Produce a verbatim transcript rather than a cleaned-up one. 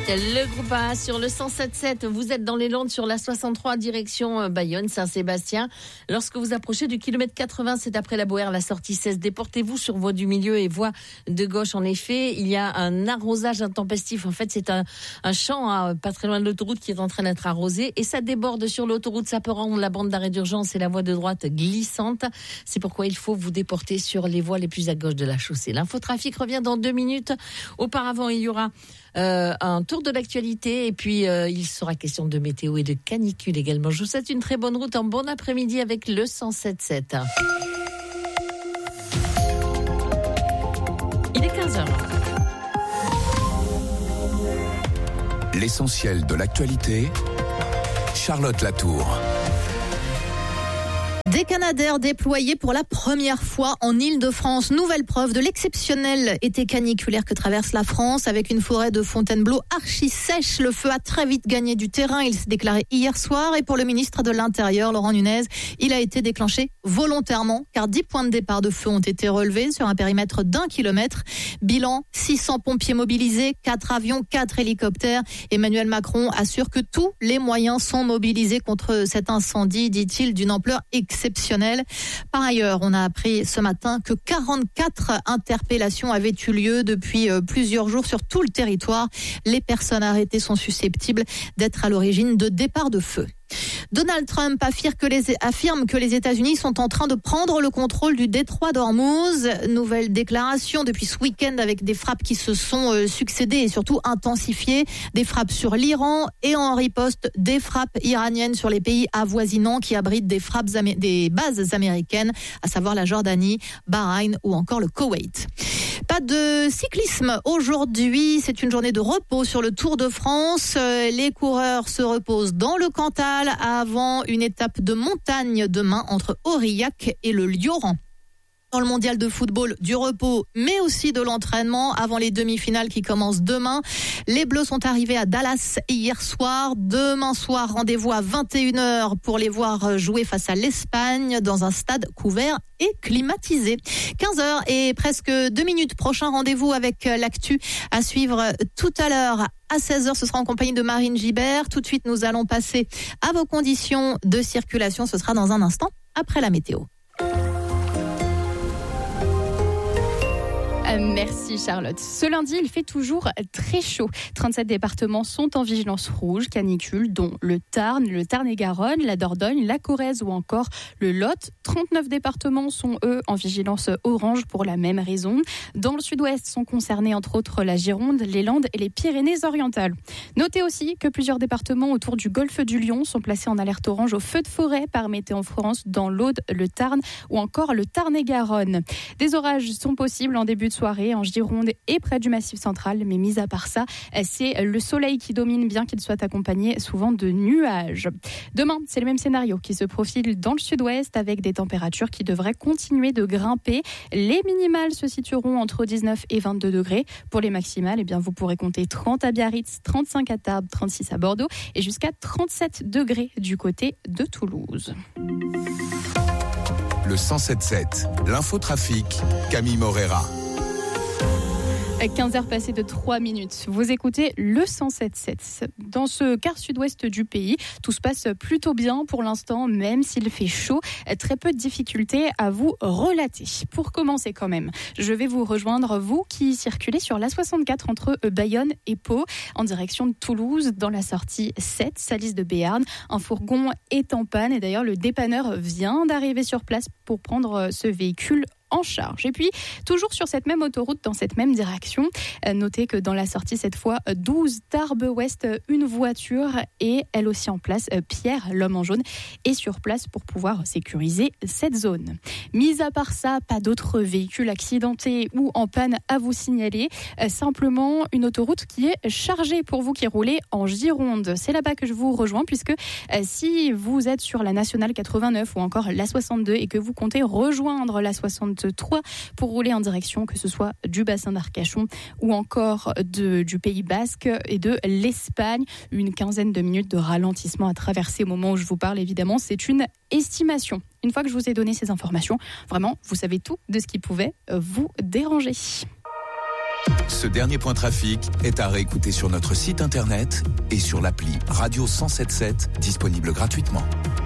Le groupe A sur le cent sept sept, vous êtes dans les Landes sur la soixante-trois direction Bayonne, Saint-Sébastien. Lorsque vous approchez du kilomètre quatre-vingts, c'est après la Boère, la sortie seize. Déportez-vous sur voie du milieu et voie de gauche. En effet, il y a un arrosage intempestif. En fait, c'est un, un champ hein, pas très loin de l'autoroute qui est en train d'être arrosé et ça déborde sur l'autoroute. Ça peut rendre la bande d'arrêt d'urgence et la voie de droite glissante. C'est pourquoi il faut vous déporter sur les voies les plus à gauche de la chaussée. L'infotrafic revient dans deux minutes. Auparavant, il y aura Euh, un tour de l'actualité et puis euh, il sera question de météo et de canicule également. Je vous souhaite une très bonne route, un bon après-midi avec le cent sept sept. Il est quinze heures. L'essentiel de l'actualité, Charlotte Latour. Des Canadaires déployés pour la première fois en Île-de-France. Nouvelle preuve de l'exceptionnel été caniculaire que traverse la France avec une forêt de Fontainebleau archi sèche. Le feu a très vite gagné du terrain. Il s'est déclaré hier soir. Et pour le ministre de l'Intérieur, Laurent Nunez, il a été déclenché volontairement car dix points de départ de feu ont été relevés sur un périmètre d'un kilomètre. Bilan, six cents pompiers mobilisés, quatre avions, quatre hélicoptères. Emmanuel Macron assure que tous les moyens sont mobilisés contre cet incendie, dit-il, d'une ampleur exceptionnelle. Exceptionnel. Par ailleurs, on a appris ce matin que quarante-quatre interpellations avaient eu lieu depuis plusieurs jours sur tout le territoire. Les personnes arrêtées sont susceptibles d'être à l'origine de départs de feu. Donald Trump affirme que, les, affirme que les États-Unis sont en train de prendre le contrôle du détroit d'Ormuz. Nouvelle déclaration depuis ce week-end avec des frappes qui se sont euh, succédées et surtout intensifiées. Des frappes sur l'Iran et en riposte des frappes iraniennes sur les pays avoisinants qui abritent des, frappes amé- des bases américaines, à savoir la Jordanie, Bahreïn ou encore le Koweït. Pas de cyclisme aujourd'hui, c'est une journée de repos sur le Tour de France. Les coureurs se reposent dans le Cantal avant une étape de montagne demain entre Aurillac et le Lioran. Dans le mondial de football, du repos, mais aussi de l'entraînement avant les demi-finales qui commencent demain. Les Bleus sont arrivés à Dallas hier soir. Demain soir, rendez-vous à vingt et une heures pour les voir jouer face à l'Espagne dans un stade couvert et climatisé. quinze heures et presque deux minutes. Prochain rendez-vous avec l'actu à suivre tout à l'heure. À seize heures, ce sera en compagnie de Marine Gibert. Tout de suite, nous allons passer à vos conditions de circulation. Ce sera dans un instant après la météo. Merci Charlotte. Ce lundi, il fait toujours très chaud. trente-sept départements sont en vigilance rouge, canicule, dont le Tarn, le Tarn-et-Garonne, la Dordogne, la Corrèze ou encore le Lot. trente-neuf départements sont, eux, en vigilance orange pour la même raison. Dans le sud-ouest sont concernés, entre autres, la Gironde, les Landes et les Pyrénées-Orientales. Notez aussi que plusieurs départements autour du golfe du Lion sont placés en alerte orange au feu de forêt par Météo France dans l'Aude, le Tarn ou encore le Tarn-et-Garonne. Des orages sont possibles en début de soirée en Gironde et près du Massif central, mais mis à part ça, c'est le soleil qui domine, bien qu'il soit accompagné souvent de nuages. Demain, c'est le même scénario qui se profile dans le sud-ouest avec des températures qui devraient continuer de grimper. Les minimales se situeront entre dix-neuf et vingt-deux degrés. Pour les maximales, eh bien, vous pourrez compter trente à Biarritz, trente-cinq à Tarbes, trente-six à Bordeaux et jusqu'à trente-sept degrés du côté de Toulouse. Le cent sept sept, l'infotrafic, Camille Morera. quinze heures passées de trois minutes. Vous écoutez le cent sept sept. Dans ce quart sud-ouest du pays, tout se passe plutôt bien pour l'instant, même s'il fait chaud. Très peu de difficultés à vous relater. Pour commencer quand même, je vais vous rejoindre, vous qui circulez sur l'A soixante-quatre entre Bayonne et Pau, en direction de Toulouse, dans la sortie sept, Salis de Béarn. Un fourgon est en panne et d'ailleurs le dépanneur vient d'arriver sur place pour prendre ce véhicule en charge. Et puis, toujours sur cette même autoroute, dans cette même direction, euh, notez que dans la sortie, cette fois, douze Tarbes Ouest, une voiture est elle aussi en place. Euh, Pierre, l'homme en jaune, est sur place pour pouvoir sécuriser cette zone. Mis à part ça, pas d'autres véhicules accidentés ou en panne à vous signaler. Euh, simplement, une autoroute qui est chargée pour vous qui roulez en Gironde. C'est là-bas que je vous rejoins, puisque euh, si vous êtes sur la nationale quatre-vingt-neuf ou encore la soixante-deux et que vous comptez rejoindre la soixante-trois pour rouler en direction que ce soit du bassin d'Arcachon ou encore de, du Pays Basque et de l'Espagne. Une quinzaine de minutes de ralentissement à traverser au moment où je vous parle, évidemment, c'est une estimation. Une fois que je vous ai donné ces informations, vraiment, vous savez tout de ce qui pouvait vous déranger. Ce dernier point trafic est à réécouter sur notre site internet et sur l'appli Radio cent soixante-dix-sept, disponible gratuitement.